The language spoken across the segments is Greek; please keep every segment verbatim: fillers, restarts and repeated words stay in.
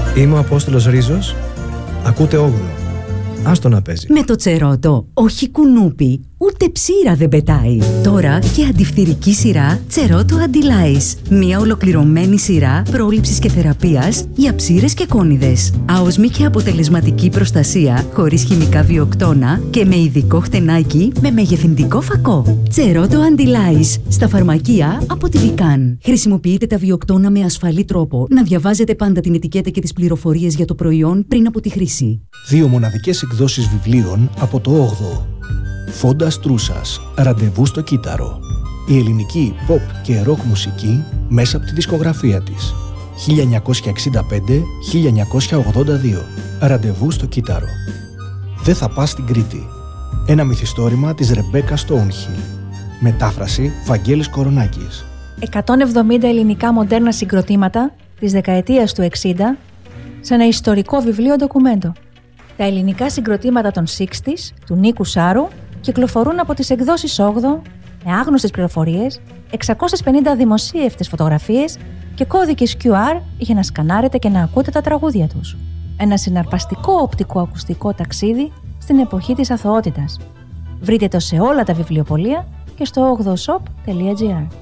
Είμαι ο Απόστολος Ρίζος. Ακούτε όγδοο. Άστο να παίζει. Με το Τσερότο, όχι κουνούπι, ούτε ψήρα δεν πετάει. Τώρα και αντιφθυρική σειρά Τσερότο Αντιλάις. Μια ολοκληρωμένη σειρά πρόληψης και θεραπείας για ψήρες και κόνιδες. Άοσμη και αποτελεσματική προστασία, χωρίς χημικά βιοκτώνα και με ειδικό χτενάκι με μεγεθυντικό φακό. Τσερότο Αντιλάις. Στα φαρμακεία από τη Δικάν. Χρησιμοποιείτε τα βιοκτώνα με ασφαλή τρόπο. Να διαβάζετε πάντα την ετικέτα και τις πληροφορίες για το προϊόν πριν από τη χρήση. Δύο μοναδικές εκδόσεις βιβλίων από το όγδοο. Φόντα Τρούσας, Ραντεβού στο Κύτταρο. Η ελληνική pop και rock μουσική μέσα από τη δισκογραφία της. χίλια εννιακόσια εξήντα πέντε με χίλια εννιακόσια ογδόντα δύο. Ραντεβού στο Κύτταρο. Δεν θα πας στην Κρήτη. Ένα μυθιστόρημα της Ρεμπέκα Στόουνχιλ. Μετάφραση Βαγγέλης Κορονάκης. εκατόν εβδομήντα ελληνικά μοντέρνα συγκροτήματα της δεκαετίας του εξήντα σε ένα ιστορικό βιβλίο ντοκουμέντο. Τα ελληνικά συγκροτήματα των εξήντα του Νίκου Σάρου κυκλοφορούν από τις εκδόσεις όγδοο με άγνωστες πληροφορίες, εξακόσιες πενήντα δημοσίευτες φωτογραφίες και κώδικες κιου αρ για να σκανάρετε και να ακούτε τα τραγούδια τους. Ένα συναρπαστικό οπτικό-ακουστικό ταξίδι στην εποχή της αθωότητας. Βρείτε το σε όλα τα βιβλιοπωλεία και στο όγδοο shop τελεία τζι άρ.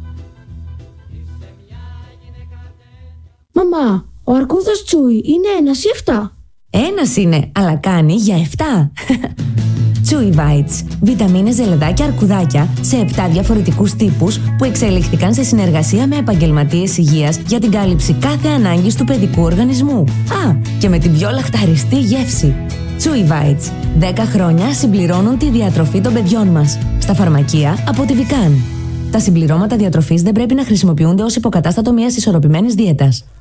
Μαμά, ο αρκούδας Τσούι είναι ένας ή εφτά? Ένας είναι, αλλά κάνει για εφτά. Chewy Bites. Βιταμίνες, ζελεδάκια, αρκουδάκια σε επτά διαφορετικούς τύπους που εξελίχθηκαν σε συνεργασία με επαγγελματίες υγείας για την κάλυψη κάθε ανάγκης του παιδικού οργανισμού. Α, και με την πιο λαχταριστή γεύση. Chewy Bites. δέκα χρόνια συμπληρώνουν τη διατροφή των παιδιών μας. Στα φαρμακεία από τη Δικάν. Τα συμπληρώματα διατροφής δεν πρέπει να χρησιμοποιούνται ως υποκατάστατο μιας ισορροπημένης δίαιτας.